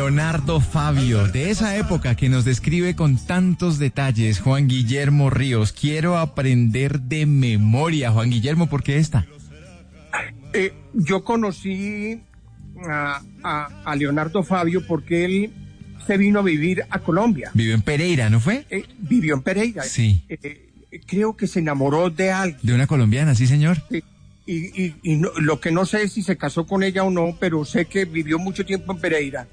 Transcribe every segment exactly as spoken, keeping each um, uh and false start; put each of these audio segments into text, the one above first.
Leonardo Fabio, de esa época que nos describe con tantos detalles, Juan Guillermo Ríos. Quiero aprender de memoria, Juan Guillermo, ¿por qué esta? Eh, yo conocí a, a, a Leonardo Fabio porque él se vino a vivir a Colombia. Vivió en Pereira, ¿no fue? Eh, vivió en Pereira. Sí. Eh, creo que se enamoró de alguien. De una colombiana, sí, señor. Sí. Y, y, y no, lo que no sé es si se casó con ella o no, pero sé que vivió mucho tiempo en Pereira.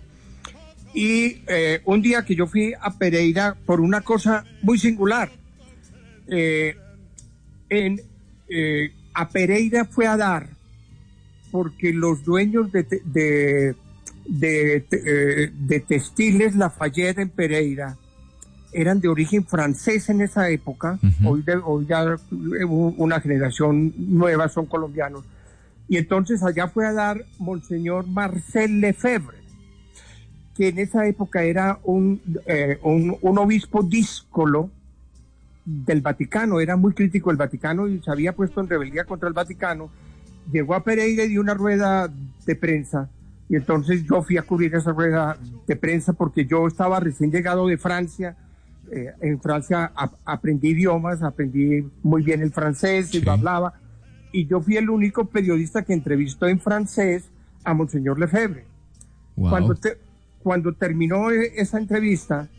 Y eh, un día que yo fui a Pereira por una cosa muy singular, eh, en, eh, a Pereira fue a dar porque los dueños de, de, de, de, de, de Textiles Lafayette en Pereira eran de origen francés en esa época. Uh-huh. Hoy, de, hoy ya una generación nueva son colombianos. Y entonces allá fue a dar Monseñor Marcel Lefebvre, que en esa época era un, eh, un, un obispo díscolo del Vaticano, era muy crítico del Vaticano y se había puesto en rebeldía contra el Vaticano. Llegó a Pereira y dio una rueda de prensa. Y entonces yo fui a cubrir esa rueda de prensa porque yo estaba recién llegado de Francia. Eh, en Francia a, aprendí idiomas, aprendí muy bien el francés y sí. Lo hablaba, y yo fui el único periodista que entrevistó en francés a Monseñor Lefebvre. Wow. Cuando, te, cuando terminó esa entrevista,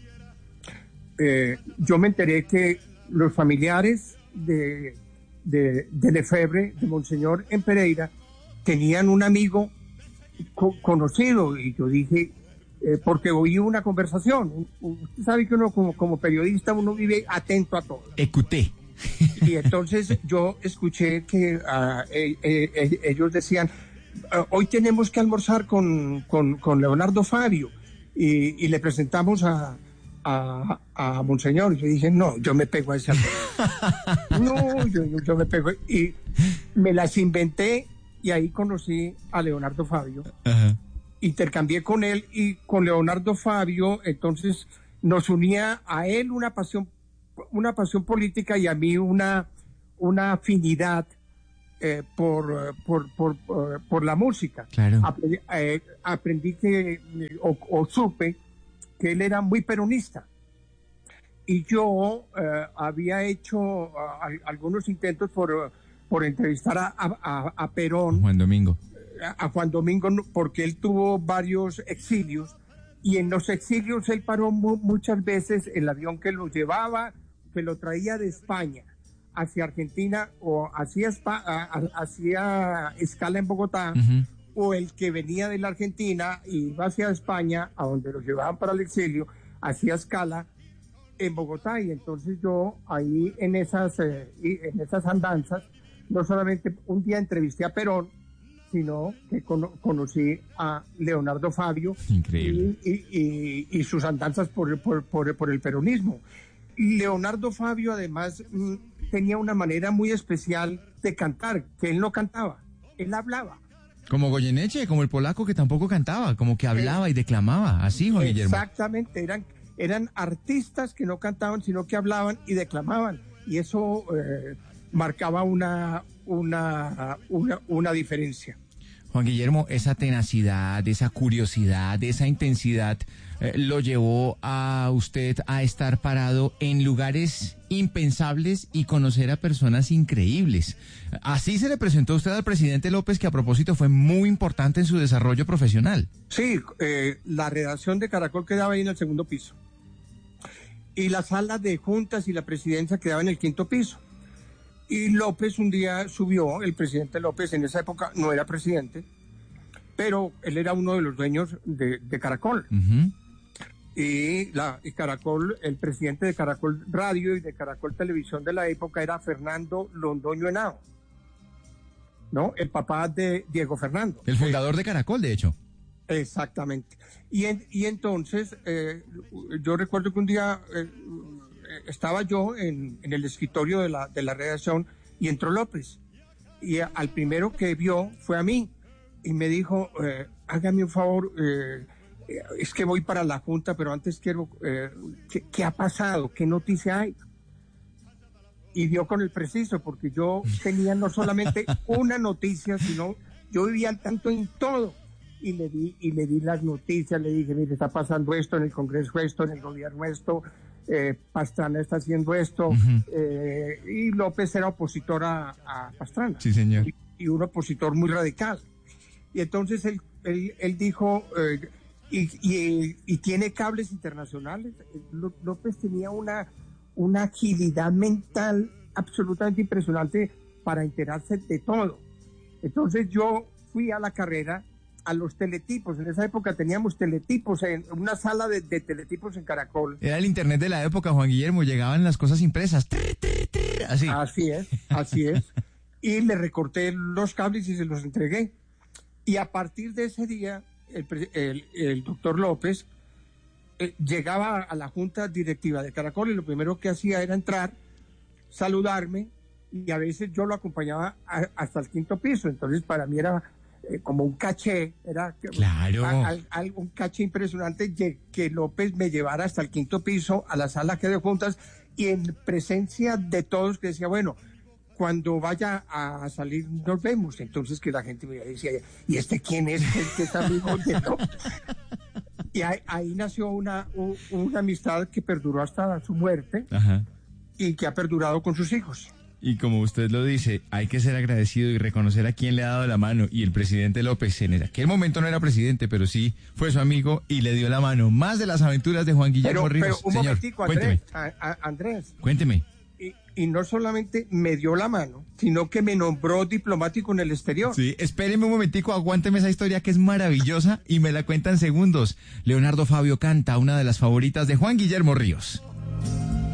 eh, yo me enteré que los familiares de, de, de Lefebvre, de Monseñor en Pereira, tenían un amigo co- conocido, y yo dije... Eh, porque oí una conversación. Usted sabe que uno como, como periodista uno vive atento a todo. Écouté. Y entonces yo escuché que uh, eh, eh, ellos decían, uh, hoy tenemos que almorzar con, con, con Leonardo Fabio y, y le presentamos a, a, a Monseñor. Yo dije, no, yo me pego a ese No, yo, yo me pego. Y me las inventé y ahí conocí a Leonardo Fabio. Uh-huh. Intercambié con él y con Leonardo Fabio, entonces nos unía a él una pasión, una pasión política y a mí una, una afinidad eh, por, por, por, por, por la música. Claro. Aprendí, eh, aprendí que, o, o supe que él era muy peronista. Y yo eh, había hecho uh, algunos intentos por, por entrevistar a, a, a Perón. Juan Domingo. A Juan Domingo, porque él tuvo varios exilios y en los exilios él paró mu- muchas veces el avión que lo llevaba, que lo traía de España hacia Argentina o hacía, spa- hacía escala en Bogotá, uh-huh. O el que venía de la Argentina y iba hacia España, a donde lo llevaban para el exilio, hacía escala en Bogotá. Y entonces yo ahí en esas, eh, en esas andanzas, no solamente un día entrevisté a Perón, sino que cono- conocí a Leonardo Fabio. Increíble. Y, y, y, y sus andanzas por, por, por, por el peronismo. Leonardo Fabio además m, tenía una manera muy especial de cantar, que él no cantaba, él hablaba. Como Goyeneche, como el polaco que tampoco cantaba, como que hablaba eh, y declamaba, así, Juan Guillermo. Exactamente, eran, eran artistas que no cantaban, sino que hablaban y declamaban, y eso eh, marcaba una, una, una, una diferencia. Juan Guillermo, esa tenacidad, esa curiosidad, esa intensidad eh, lo llevó a usted a estar parado en lugares impensables y conocer a personas increíbles. Así se le presentó a usted al presidente López, que a propósito fue muy importante en su desarrollo profesional. Sí, eh, la redacción de Caracol quedaba ahí en el segundo piso. Y la sala de juntas y la presidencia quedaba en el quinto piso. Y López un día subió, el presidente López en esa época no era presidente, pero él era uno de los dueños de, de Caracol. Uh-huh. Y, la, y Caracol, el presidente de Caracol Radio y de Caracol Televisión de la época era Fernando Londoño Henao, ¿no? El papá de Diego Fernando. El fundador de Caracol, de hecho. Exactamente. Y, en, y entonces, eh, yo recuerdo que un día... Eh, estaba yo en, en el escritorio de la, de la redacción y entró López y a, al primero que vio fue a mí y me dijo, eh, hágame un favor, eh, es que voy para la junta, pero antes quiero, eh, ¿qué, ¿qué ha pasado? ¿Qué noticia hay? Y dio con el preciso, porque yo tenía no solamente una noticia, sino yo vivía al tanto en todo. y le di y le di las noticias, le dije, mire, está pasando esto en el Congreso, esto en el gobierno, esto, eh, Pastrana está haciendo esto, uh-huh. eh, y López era opositor a, a Pastrana. Sí, señor. Y, y un opositor muy radical. Y entonces él, él, él dijo, eh, y, y, y tiene cables internacionales. López tenía una, una agilidad mental absolutamente impresionante para enterarse de todo. Entonces yo fui a la carrera a los teletipos. En esa época teníamos teletipos en una sala de, de teletipos en Caracol. Era el internet de la época, Juan Guillermo, llegaban las cosas impresas. Así. Así es, así es. Y le recorté los cables y se los entregué. Y a partir de ese día, el, el, el doctor López eh, llegaba a la junta directiva de Caracol y lo primero que hacía era entrar, saludarme, y a veces yo lo acompañaba a, hasta el quinto piso. Entonces para mí era eh, como un caché, era claro. a, a, a, un caché impresionante que López me llevara hasta el quinto piso a la sala que de juntas y en presencia de todos, que decía, bueno, cuando vaya a salir nos vemos. Entonces que la gente me decía, ¿y este quién es? El que es amigo de López. Y ahí, ahí nació una, un, una amistad que perduró hasta su muerte. Ajá. Y que ha perdurado con sus hijos. Y como usted lo dice, hay que ser agradecido y reconocer a quien le ha dado la mano. Y el presidente López en aquel momento no era presidente, pero sí fue su amigo y le dio la mano. Más de las aventuras de Juan Guillermo pero, Ríos. Pero un Señor, momentico, Andrés. A, a, Andrés. Cuénteme. Y, y no solamente me dio la mano, sino que me nombró diplomático en el exterior. Sí, espéreme un momentico, aguánteme esa historia que es maravillosa y me la cuenta en segundos. Leonardo Fabio canta una de las favoritas de Juan Guillermo Ríos.